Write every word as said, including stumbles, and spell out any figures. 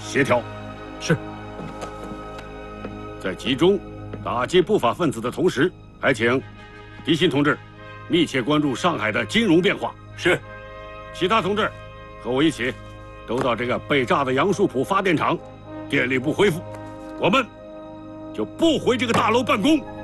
协调。 是。 在集中打击不法分子的同时，还请狄鑫同志密切关注上海的金融变化。 是。 其他同志和我一起，都到这个被炸的杨树浦发电厂，电力不恢复，我们就不回这个大楼办公。